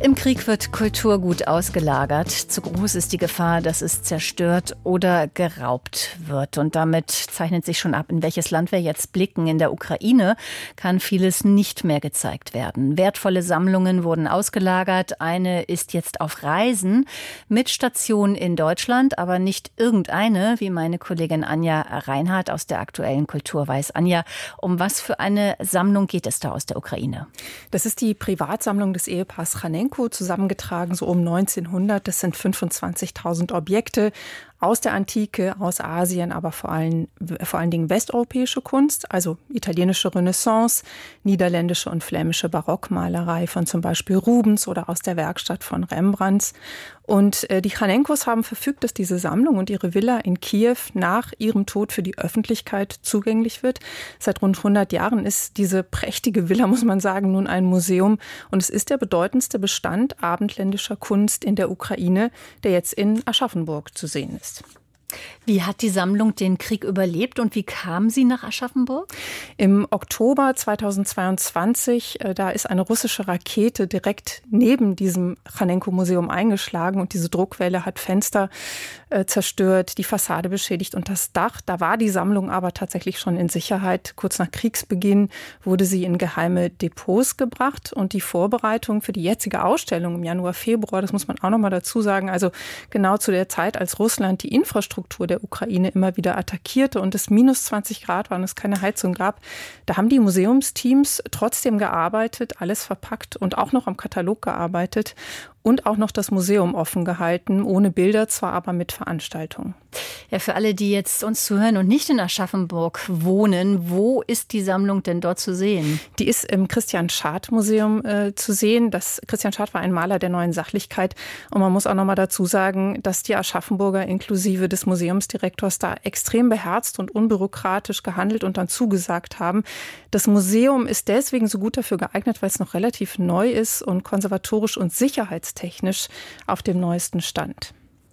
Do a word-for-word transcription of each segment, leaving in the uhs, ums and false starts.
Im Krieg wird Kulturgut ausgelagert. Zu groß ist die Gefahr, dass es zerstört oder geraubt wird. Und damit zeichnet sich schon ab, in welches Land wir jetzt blicken. In der Ukraine kann vieles nicht mehr gezeigt werden. Wertvolle Sammlungen wurden ausgelagert. Eine ist jetzt auf Reisen mit Station in Deutschland, aber nicht irgendeine, wie meine Kollegin Anja Reinhardt aus der aktuellen Kultur weiß. Anja, um was für eine Sammlung geht es da aus der Ukraine? Das ist die Privatsammlung des Ehepaars Chanenko, zusammengetragen so um neunzehnhundert. Das sind fünfundzwanzigtausend Objekte aus der Antike, aus Asien, aber vor allen, vor allen Dingen westeuropäische Kunst, also italienische Renaissance, niederländische und flämische Barockmalerei von zum Beispiel Rubens oder aus der Werkstatt von Rembrandt. Und äh, die Chanenkos haben verfügt, dass diese Sammlung und ihre Villa in Kiew nach ihrem Tod für die Öffentlichkeit zugänglich wird. Seit rund hundert Jahren ist diese prächtige Villa, muss man sagen, nun ein Museum. Und es ist der bedeutendste Bestand abendländischer Kunst in der Ukraine, der jetzt in Aschaffenburg zu sehen ist. Wie hat die Sammlung den Krieg überlebt und wie kam sie nach Aschaffenburg? Im Oktober zweitausendzweiundzwanzig, da ist eine russische Rakete direkt neben diesem Chanenko-Museum eingeschlagen und diese Druckwelle hat Fenster äh, zerstört, die Fassade beschädigt und das Dach. Da war die Sammlung aber tatsächlich schon in Sicherheit. Kurz nach Kriegsbeginn wurde sie in geheime Depots gebracht und die Vorbereitung für die jetzige Ausstellung im Januar, Februar, das muss man auch noch mal dazu sagen, also genau zu der Zeit, als Russland die Infrastruktur der Ukraine immer wieder attackierte und es minus zwanzig Grad waren, es keine Heizung gab, da haben die Museumsteams trotzdem gearbeitet, alles verpackt und auch noch am Katalog gearbeitet und auch noch das Museum offen gehalten, ohne Bilder zwar, aber mit Veranstaltungen. Ja, für alle, die jetzt uns zuhören und nicht in Aschaffenburg wohnen, wo ist die Sammlung denn dort zu sehen? Die ist im Christian-Schad-Museum äh, zu sehen. Das Christian Schad war ein Maler der neuen Sachlichkeit. Und man muss auch noch mal dazu sagen, dass die Aschaffenburger inklusive des Museumsdirektors da extrem beherzt und unbürokratisch gehandelt und dann zugesagt haben. Das Museum ist deswegen so gut dafür geeignet, weil es noch relativ neu ist und konservatorisch und sicherheitstechnisch auf dem neuesten Stand.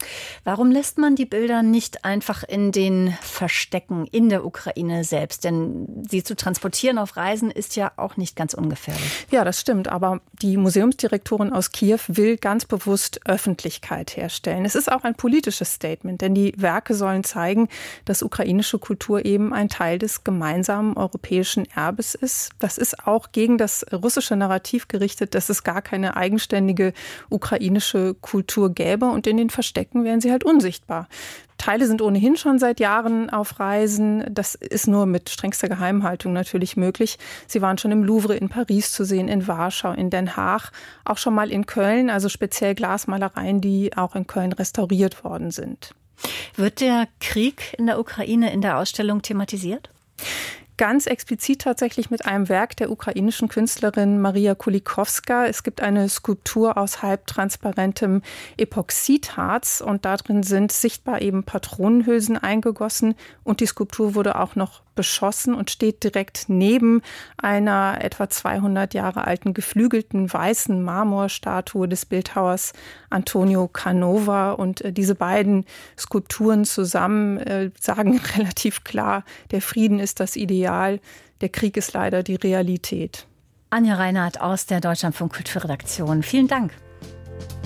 Warum lässt man die Bilder nicht einfach in den Verstecken in der Ukraine selbst? Denn sie zu transportieren auf Reisen ist ja auch nicht ganz ungefährlich. Ja, das stimmt. Aber die Museumsdirektorin aus Kiew will ganz bewusst Öffentlichkeit herstellen. Es ist auch ein politisches Statement, denn die Werke sollen zeigen, dass ukrainische Kultur eben ein Teil des gemeinsamen europäischen Erbes ist. Das ist auch gegen das russische Narrativ gerichtet, dass es gar keine eigenständige ukrainische Kultur gäbe. Und in den Verstecken werden sie halt unsichtbar. Teile sind ohnehin schon seit Jahren auf Reisen. Das ist nur mit strengster Geheimhaltung natürlich möglich. Sie waren schon im Louvre in Paris zu sehen, in Warschau, in Den Haag, auch schon mal in Köln, also speziell Glasmalereien, die auch in Köln restauriert worden sind. Wird der Krieg in der Ukraine in der Ausstellung thematisiert? Ganz explizit tatsächlich mit einem Werk der ukrainischen Künstlerin Maria Kulikowska. Es gibt eine Skulptur aus halbtransparentem Epoxidharz und darin sind sichtbar eben Patronenhülsen eingegossen und die Skulptur wurde auch noch beschossen und steht direkt neben einer etwa zweihundert Jahre alten geflügelten weißen Marmorstatue des Bildhauers Antonio Canova. Und äh, diese beiden Skulpturen zusammen äh, sagen relativ klar, der Frieden ist das Ideal, der Krieg ist leider die Realität. Anja Reinhardt aus der Deutschlandfunk Kulturredaktion. Vielen Dank.